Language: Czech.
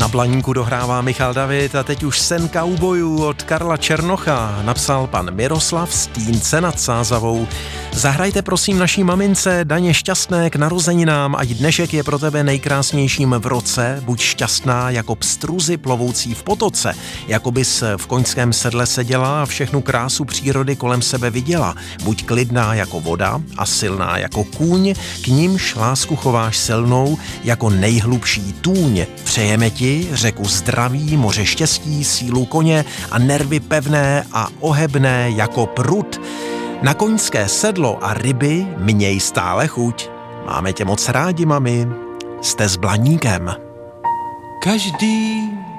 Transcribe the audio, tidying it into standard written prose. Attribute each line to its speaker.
Speaker 1: Blaníku dohrává Michal David a teď už Sen kaubojů od Karla Černocha napsal pan Miroslav z Týnce nad Sázavou. Zahrajte prosím naší mamince Daně šťastné k narozeninám, ať dnešek je pro tebe nejkrásnějším v roce, buď šťastná jako pstruzy plovoucí v potoce, jako bys v koňském sedle seděla a všechnu krásu přírody kolem sebe viděla, buď klidná jako voda a silná jako kůň, k nímž lásku chováš silnou jako nejhlubší tůň. Přejeme ti řeku zdraví, moře štěstí, sílu koně a nervy pevné a ohebné jako prut. Na koňské sedlo a ryby měj stále chuť. Máme tě moc rádi, mami. Jste s Blaníkem.
Speaker 2: Každý